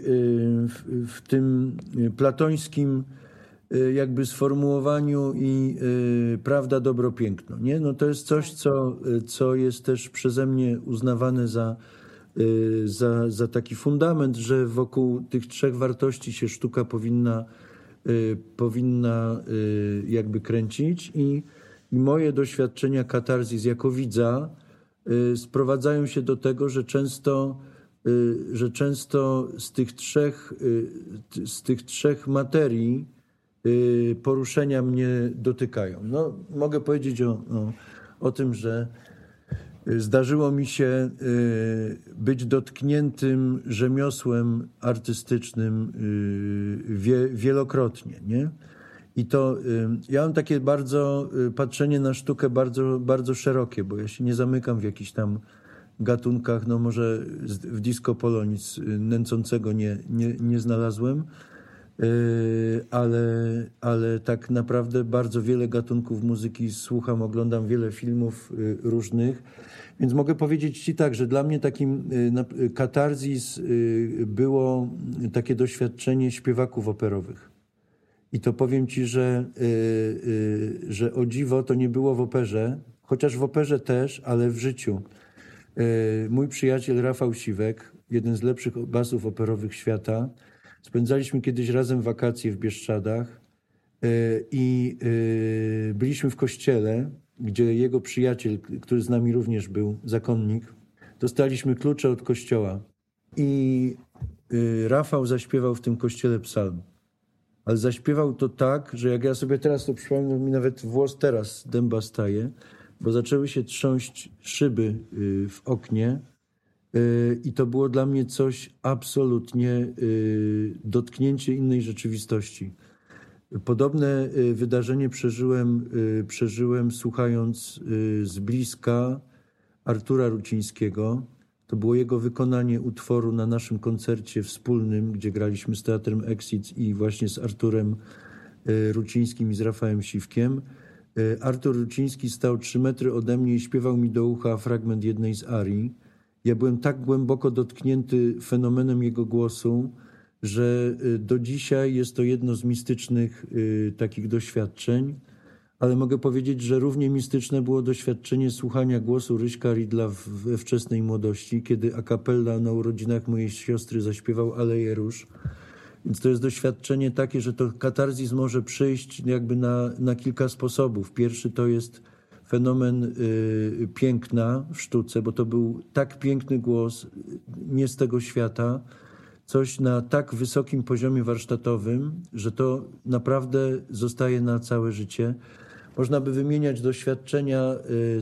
w tym platońskim jakby sformułowaniu i prawda, dobro, piękno. Nie? No to jest coś, co jest też przeze mnie uznawane za taki fundament, że wokół tych trzech wartości się sztuka powinna jakby kręcić i moje doświadczenia katarzis jako widza sprowadzają się do tego, że często z tych trzech materii poruszenia mnie dotykają. No, mogę powiedzieć o tym, że zdarzyło mi się być dotkniętym rzemiosłem artystycznym wielokrotnie, nie? I to ja mam takie bardzo patrzenie na sztukę bardzo, bardzo szerokie, bo ja się nie zamykam w jakichś tam gatunkach, no może w disco polo nic nęcącego nie znalazłem, ale tak naprawdę bardzo wiele gatunków muzyki słucham, oglądam wiele filmów różnych, więc mogę powiedzieć Ci tak, że dla mnie takim katarzis było takie doświadczenie śpiewaków operowych. I to powiem Ci, że o dziwo to nie było w operze, chociaż w operze też, ale w życiu. Mój przyjaciel Rafał Siwek, jeden z lepszych basów operowych świata, spędzaliśmy kiedyś razem wakacje w Bieszczadach i byliśmy w kościele, gdzie jego przyjaciel, który z nami również był, zakonnik, dostaliśmy klucze od kościoła i Rafał zaśpiewał w tym kościele psalm. Ale zaśpiewał to tak, że jak ja sobie teraz to przypomnę, mi nawet włos teraz dęba staje, bo zaczęły się trząść szyby w oknie i to było dla mnie coś absolutnie dotknięcie innej rzeczywistości. Podobne wydarzenie przeżyłem słuchając z bliska Artura Rucińskiego. To było jego wykonanie utworu na naszym koncercie wspólnym, gdzie graliśmy z Teatrem Exit i właśnie z Arturem Rucińskim i z Rafałem Siwkiem. Artur Ruciński stał 3 metry ode mnie i śpiewał mi do ucha fragment jednej z arii. Ja byłem tak głęboko dotknięty fenomenem jego głosu, że do dzisiaj jest to jedno z mistycznych takich doświadczeń. Ale mogę powiedzieć, że równie mistyczne było doświadczenie słuchania głosu Ryśka Ridla we wczesnej młodości, kiedy a cappella na urodzinach mojej siostry zaśpiewał Aleje Róż. Więc to jest doświadczenie takie, że to katarzis może przyjść jakby na kilka sposobów. Pierwszy to jest fenomen piękna w sztuce, bo to był tak piękny głos, nie z tego świata, coś na tak wysokim poziomie warsztatowym, że to naprawdę zostaje na całe życie. Można by wymieniać doświadczenia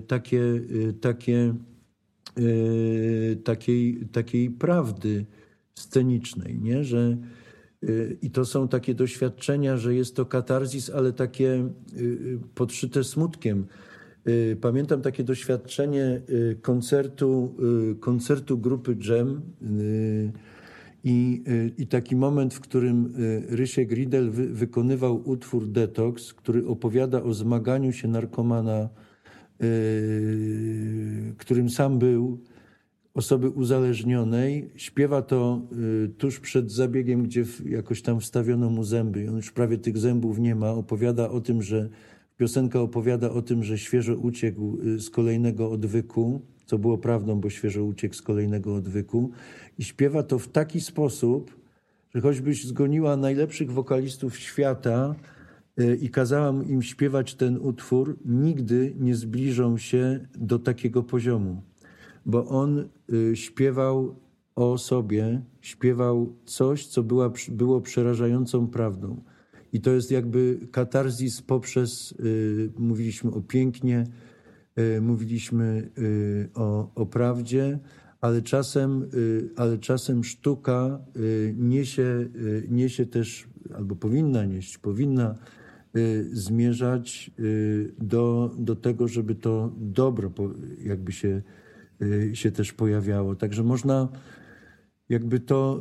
takiej prawdy scenicznej, nie? Że i to są takie doświadczenia, że jest to katarzis, ale takie podszyte smutkiem. Pamiętam takie doświadczenie koncertu grupy Dżem i taki moment, w którym Rysiek Ridel wykonywał utwór Detoks, który opowiada o zmaganiu się narkomana, którym sam był, osoby uzależnionej. Śpiewa to tuż przed zabiegiem, gdzie jakoś tam wstawiono mu zęby. On już prawie tych zębów nie ma. Piosenka opowiada o tym, że świeżo uciekł z kolejnego odwyku, co było prawdą, bo świeżo uciekł z kolejnego odwyku. I śpiewa to w taki sposób, że choćbyś zgoniła najlepszych wokalistów świata i kazałam im śpiewać ten utwór, nigdy nie zbliżą się do takiego poziomu. Bo on śpiewał o sobie, śpiewał coś, co było przerażającą prawdą. I to jest jakby katarzis poprzez, mówiliśmy o pięknie, mówiliśmy o prawdzie, ale czasem sztuka niesie też, albo powinna zmierzać do tego, żeby to dobro jakby się też pojawiało. Także można jakby to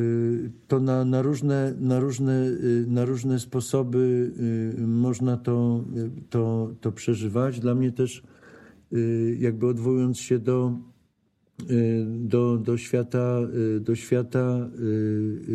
na różne sposoby można to przeżywać. Dla mnie też jakby odwołując się do świata